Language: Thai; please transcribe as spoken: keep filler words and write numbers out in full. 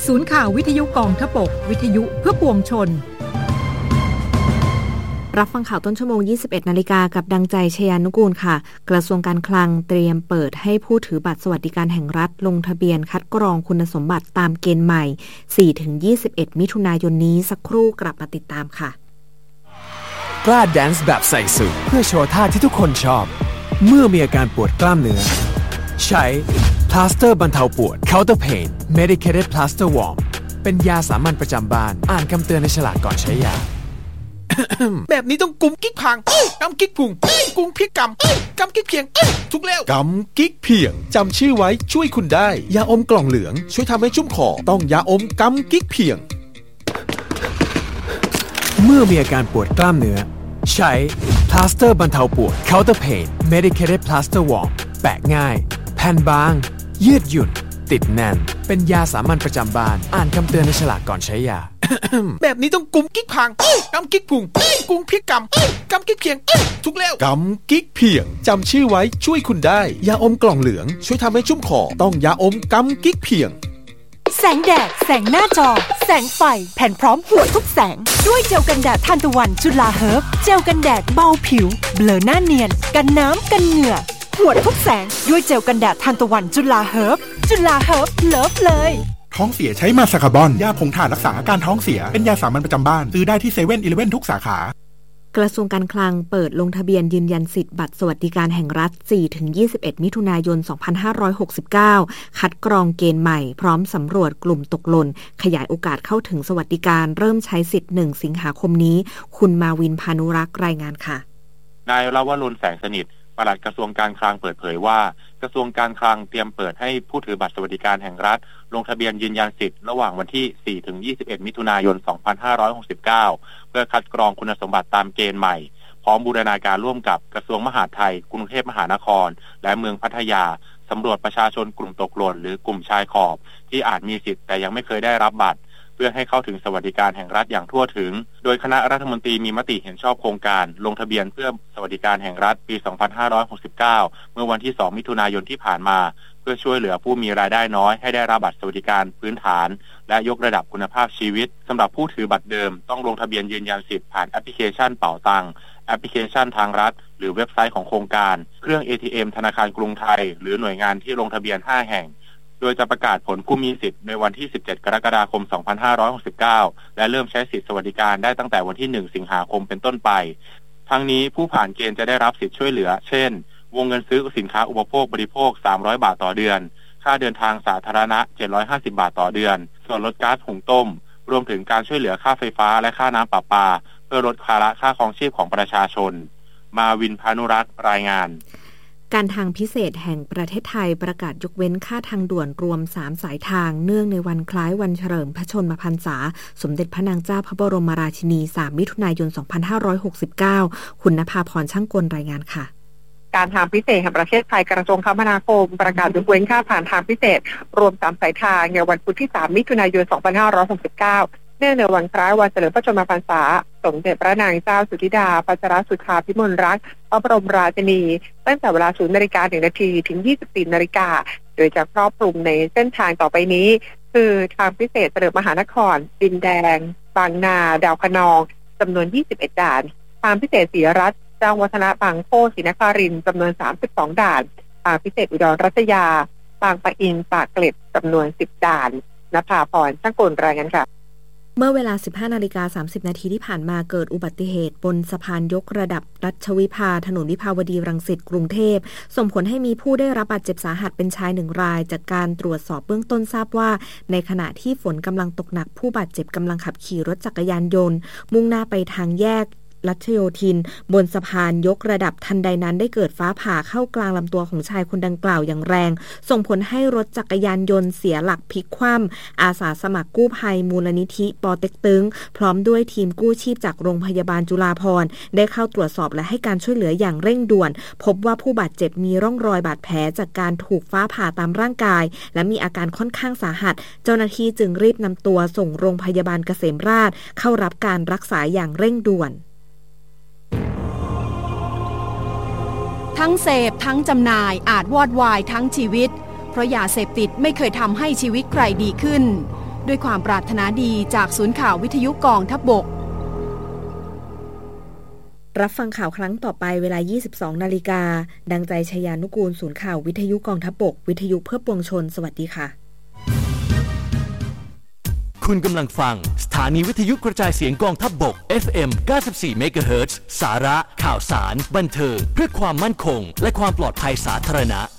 ศูนย์ข่าววิทยุกองทพบกวิทยุเพื่อปวงชนรับฟังข่าวต้นชั่วโมง ยี่สิบเอ็ดนาฬิกากับดังใจชยานุกูลค่ะกระทรวงการคลังเตรียมเปิดให้ผู้ถือบัตรสวัสดิการแห่งรัฐลงทะเบียนคัดกรองคุณสมบัติตามเกณฑ์ใหม่ สี่ถึงยี่สิบเอ็ด มิถุนายนนี้สักครู่กลับมาติดตามค่ะกล้าแดนซ์แบบใส่สูทเพื่อโชว์ท่าที่ทุกคนชอบเมื่อมีอาการปวดกล้ามเนื้อใช้พลาสเตอร์บรรเทาปวด Counter Pain Medicated Plaster Warm เป็นยาสามัญประจำบ้านอ่านคำเตือนในฉลากก่อนใช้ยาแบบนี้ต้องกุมกิ๊กพังกำกิ๊กพุงกุมพริกกำกำกิ๊กเพียงทุกแล้วกำกิ๊กเพียงจำชื่อไว้ช่วยคุณได้ยาอมกล่องเหลืองช่วยทำให้ชุ่มคอต้องยาอมกำกิ๊กเพียงเมื่อมีอาการปวดกล้ามเนื้อใช้พลาสเตอร์บรรเทาปวด Counter Pain Medicated Plaster Warm แปะง่ายแผ่นบางยืดหยุ่นติดแน่นเป็นยาสามัญประจำบ้านอ่านคำเตือนในฉลากก่อนใช้ยาแบบนี้ต้องกุมกิ๊กพังกำกิ๊กพุงกุมพริกกำกำกิ๊กเพียงทุกแล้วกำกิ๊กเพียงจำชื่อไว้ช่วยคุณได้ยาอมกล่องเหลืองช่วยทำให้ชุ่มคอต้องยาอมกำกิ๊กเพียงแสงแดดแสงหน้าจอแสงไฟแผ่นพร้อมหัวทุกแสงด้วยเจลกันแดดทานตะวันจุฬาเฮิร์บเจลกันแดดเบาผิวเบลอหน้าเนียนกันน้ำกันเหงื่อหัวทุกแสงด้วยเจลกันแดดทานตะวันจุฬาเฮิร์บจุฬาเฮิร์บเลิฟเลยท้องเสียใช้มาสคาร์บอนยาผงถ่านรักษาอาการท้องเสียเป็นยาสามัญประจำบ้านซื้อได้ที่เซเว่นอีเลฟเว่นทุกสาขากระทรวงการคลังเปิดลงทะเบียนยืนยันสิทธิ์บัตรสวัสดิการแห่งรัฐ สี่ถึงยี่สิบเอ็ด มิถุนายน สองพันห้าร้อยหกสิบเก้า คัดกรองเกณฑ์ใหม่พร้อมสำรวจกลุ่มตกหล่นขยายโอกาสเข้าถึงสวัสดิการเริ่มใช้สิทธิ์หนึ่งสิงหาคมนี้คุณมาวินพานุรักษ์รายงานค่ะนายรวรรณแสงสนิทปลัดกระทรวงการคลังเปิดเผยว่ากระทรวงการคลังเตรียมเปิดให้ผู้ถือบัตรสวัสดิการแห่งรัฐลงทะเบียนยืนยันสิทธิ์ระหว่างวันที่ สี่ถึงยี่สิบเอ็ด มิถุนายน สองพันห้าร้อยหกสิบเก้า เพื่อคัดกรองคุณสมบัติตามเกณฑ์ใหม่พร้อมบูรณาการร่วมกับกระทรวงมหาดไทยกรุงเทพมหานครและเมืองพัทยาสำรวจประชาชนกลุ่มตกหล่นหรือกลุ่มชายขอบที่อาจมีสิทธิ์แต่ยังไม่เคยได้รับบัตรเพื่อให้เข้าถึงสวัสดิการแห่งรัฐอย่างทั่วถึงโดยคณะรัฐมนตรีมีมติเห็นชอบโครงการลงทะเบียนเพื่อสวัสดิการแห่งรัฐปี สองพันห้าร้อยหกสิบเก้า เมื่อวันที่ สอง มิถุนายนที่ผ่านมาเพื่อช่วยเหลือผู้มีรายได้น้อยให้ได้รับบัตรสวัสดิการพื้นฐานและยกระดับคุณภาพชีวิตสำหรับผู้ถือบัตรเดิมต้องลงทะเบียนยืนยันสิทธิ์ผ่านแอปพลิเคชันเป๋าตังค์แอปพลิเคชันทางรัฐหรือเว็บไซต์ของโครงการเครื่อง เอ ที เอ็ม ธนาคารกรุงไทยหรือหน่วยงานที่ลงทะเบียนห้าแห่งโดยจะประกาศผลผู้มีสิทธิ์ในวันที่ สิบเจ็ด กรกฎาคม สองพันห้าร้อยหกสิบเก้า และเริ่มใช้สิทธิสวัสดิการได้ตั้งแต่วันที่ หนึ่ง สิงหาคมเป็นต้นไปทั้งนี้ผู้ผ่านเกณฑ์จะได้รับสิทธิช่วยเหลือเช่นวงเงินซื้อสินค้าอุปโภคบริโภคสามร้อยบาทต่อเดือนค่าเดินทางสาธารณะเจ็ดร้อยห้าสิบบาทต่อเดือนส่วนลดก๊าซหุงต้มรวมถึงการช่วยเหลือค่าไฟฟ้าและค่าน้ำประปาเพื่อลดภาระค่าครองชีพของประชาชนมาวินพานุรักษ์รายงานการทางพิเศษแห่งประเทศไทยประกาศยกเว้นค่าทางด่วนรวมสามสายทางเนื่องในวันคล้ายวันเฉลิมพระชนมพรรษาสมเด็จพระนางเจ้าพระบรมราชินีสามมิถุนายน สองพันห้าร้อยหกสิบเก้า คุณณภาพรช่างกลรายงานค่ะการทางพิเศษแห่งประเทศไทยกระทรวงคมนาคมประกาศยกเว้นค่าผ่านทางพิเศษรวมสามสายทางในวันพุธที่ สาม มิถุนายน สองพันห้าร้อยหกสิบเก้าเนื่องในวันคล้ายวันเฉลิมพระชนมพรรษาสมเด็จพระนางเจ้าสุธิดาพัชรสุธาภิมลรัตน์พระบรมราชินีตั้งแต่เวลา ศูนย์นาฬิกาหนึ่งนาทีถึง ยี่สิบสี่นาฬิกาโดยจะครอบคลุมในเส้นทางต่อไปนี้คือทางพิเศษเฉลิมมหานครดินแดงบางนาดาวคะนองจำนวนยี่สิบเอ็ดด่านทางพิเศษศรีรัตน์จ้างวัฒนะบางโพศรีนครินทร์จำนวนสามสิบสองด่านทางพิเศษอุดรรัตยาบางปะอินปากเกร็ดจำนวนสิบด่านณภาพรช่างกลรายงานค่ะเมื่อเวลา สิบห้านาฬิกาสามสิบนาทีที่ผ่านมาเกิดอุบัติเหตุบนสะพานยกระดับรัชวิภาถนนวิภาวดีรังสิตกรุงเทพส่งผลให้มีผู้ได้รับบาดเจ็บสาหัสเป็นชายหนึ่งรายจากการตรวจสอบเบื้องต้นทราบว่าในขณะที่ฝนกำลังตกหนักผู้บาดเจ็บกำลังขับขี่รถจักรยานยนต์มุ่งหน้าไปทางแยกรัชโยธินบนสะพานยกระดับทันใดนั้นได้เกิดฟ้าผ่าเข้ากลางลำตัวของชายคนดังกล่าวอย่างแรงส่งผลให้รถจักรยานยนต์เสียหลักพลิกคว่ำอาสาสมัครกู้ภัยมูลนิธิปอเต็กตึงพร้อมด้วยทีมกู้ชีพจากโรงพยาบาลจุฬาภรณ์ได้เข้าตรวจสอบและให้การช่วยเหลืออย่างเร่งด่วนพบว่าผู้บาดเจ็บมีร่องรอยบาดแผลจากการถูกฟ้าผ่าตามร่างกายและมีอาการค่อนข้างสาหัสเจ้าหน้าที่จึงรีบนำตัวส่งโรงพยาบาลเกษมราษฎร์เข้ารับการรักษาอย่างเร่งด่วนทั้งเสพทั้งจำหน่ายอาจวอดวายทั้งชีวิตเพราะยาเสพติดไม่เคยทำให้ชีวิตใครดีขึ้นด้วยความปรารถนาดีจากศูนย์ข่าววิทยุกองทัพบกรับฟังข่าวครั้งต่อไปเวลา ยี่สิบสองนาฬิกา ดังใจชยานุกูลศูนย์ข่าววิทยุกองทัพบกวิทยุเพื่อปวงชนสวัสดีค่ะคุณกำลังฟังสถานีวิทยุกระจายเสียงกองทัพบก เอฟ เอ็ม เก้าสิบสี่ เมกะเฮิรตซ์ สาระข่าวสารบันเทิงเพื่อความมั่นคงและความปลอดภัยสาธารณะ